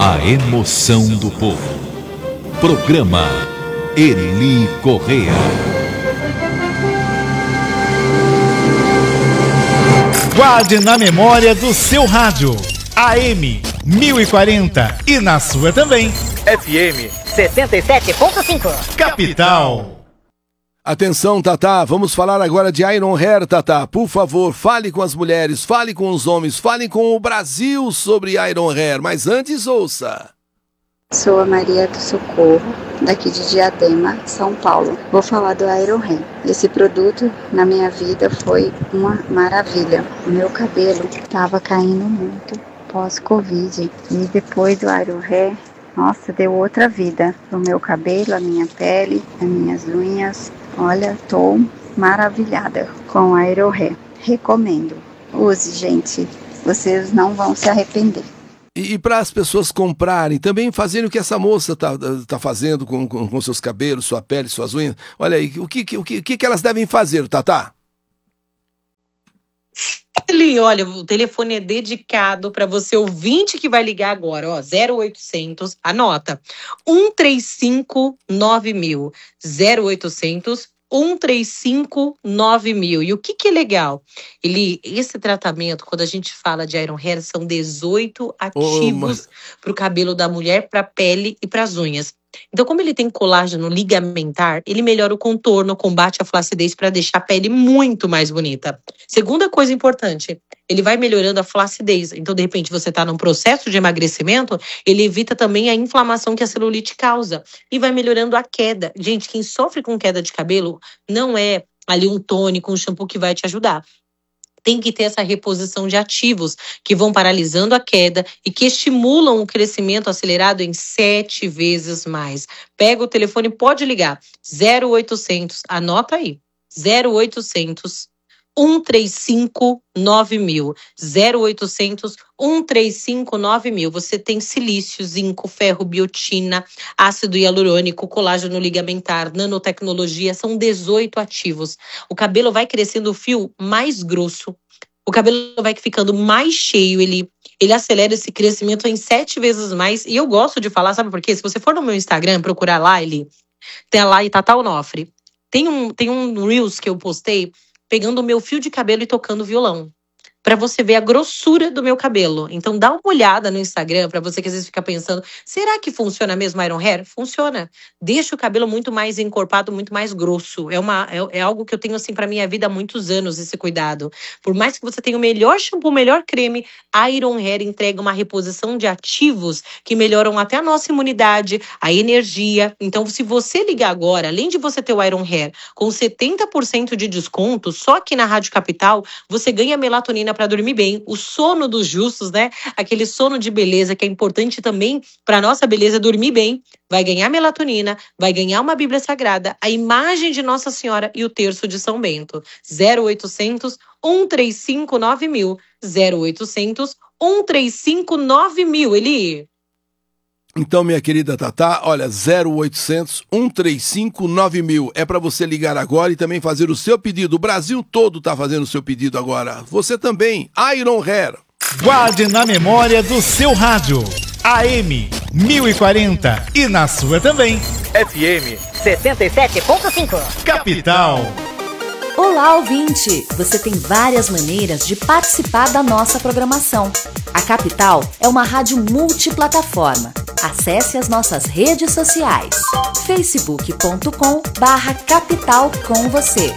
A emoção do povo. Programa Eli Correa. Guarde na memória do seu rádio. AM 1040 e na sua também. FM 77.5. Capital. Atenção, Tatá, vamos falar agora de Iron Hair, Tatá. Por favor, fale com as mulheres, fale com os homens, fale com o Brasil sobre Iron Hair. Mas antes, ouça. Sou a Maria do Socorro, daqui de Diadema, São Paulo. Vou falar do Iron Hair. Esse produto na minha vida foi uma maravilha. O meu cabelo estava caindo muito pós-Covid. E depois do Iron Hair, nossa, deu outra vida. O meu cabelo, a minha pele, as minhas unhas. Olha, tô maravilhada com o Iron Hair. Recomendo. Use, gente. Vocês não vão se arrepender. E para as pessoas comprarem, também fazerem o que essa moça tá fazendo com seus cabelos, sua pele, suas unhas. Olha aí, o que elas devem fazer, Tatá? Olha, o telefone é dedicado para você ouvinte que vai ligar agora, ó, 0800, anota, 135 9000, 0800 135 9000. E o que é legal? Esse tratamento, quando a gente fala de Iron Hair, são 18 ativos para o cabelo da mulher, para a pele e para as unhas. Então, como ele tem colágeno ligamentar, ele melhora o contorno, combate a flacidez para deixar a pele muito mais bonita. Segunda coisa importante, ele vai melhorando a flacidez. Então, de repente, você está num processo de emagrecimento, ele evita também a inflamação que a celulite causa. E vai melhorando a queda. Gente, quem sofre com queda de cabelo, não é ali um tônico, um shampoo que vai te ajudar. Tem que ter essa reposição de ativos que vão paralisando a queda e que estimulam o crescimento acelerado em 7 vezes mais. Pega o telefone, pode ligar. 0800, anota aí. 0800 135 9000. 0800 135 9000. Você tem silício, zinco, ferro, biotina, ácido hialurônico, colágeno ligamentar, nanotecnologia, são 18 ativos. O cabelo vai crescendo o fio mais grosso, o cabelo vai ficando mais cheio, ele acelera esse crescimento em 7 vezes mais. E eu gosto de falar, sabe por quê? Se você for no meu Instagram, procurar lá, tem lá e Tatá Onofre. Tem um Reels que eu postei pegando o meu fio de cabelo e tocando violão, para você ver a grossura do meu cabelo. Então dá uma olhada no Instagram, para você que às vezes fica pensando, será que funciona mesmo Iron Hair? Funciona. Deixa o cabelo muito mais encorpado, muito mais grosso. É algo que eu tenho assim para minha vida há muitos anos, esse cuidado. Por mais que você tenha o melhor shampoo, o melhor creme, Iron Hair entrega uma reposição de ativos que melhoram até a nossa imunidade, a energia. Então, se você ligar agora, além de você ter o Iron Hair com 70% de desconto, só aqui na Rádio Capital, você ganha melatonina para dormir bem, o sono dos justos, né? Aquele sono de beleza que é importante também para nossa beleza, dormir bem. Vai ganhar melatonina, vai ganhar uma Bíblia Sagrada, a imagem de Nossa Senhora e o terço de São Bento. 0800 135 9000. 0800 135 9000, Eli. Então, minha querida Tatá, olha, 0800 135 9000. É para você ligar agora e também fazer o seu pedido. O Brasil todo está fazendo o seu pedido agora. Você também, Iron Hair. Guarde na memória do seu rádio. AM 1040 e na sua também. FM 77.5. Capital. Olá, ouvinte! Você tem várias maneiras de participar da nossa programação. A Capital é uma rádio multiplataforma. Acesse as nossas redes sociais. facebook.com/capital com você,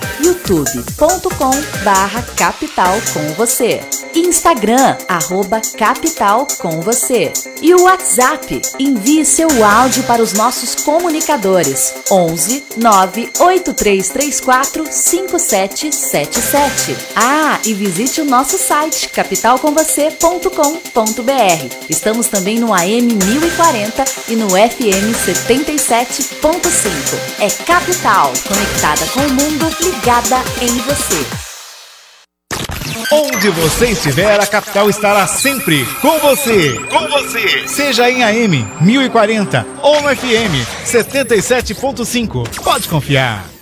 youtube.com/capital com você, Instagram @capital com você e o WhatsApp. Envie seu áudio para os nossos comunicadores 11 98334 5777. E visite o nosso site capitalcomvocê.com.br. Estamos também no AM 1040 e no FM 77.5. É Capital, conectada com o mundo, ligada em você. Onde você estiver, a Capital estará sempre com você. Com você. Seja em AM 1040 ou no FM 77.5. Pode confiar.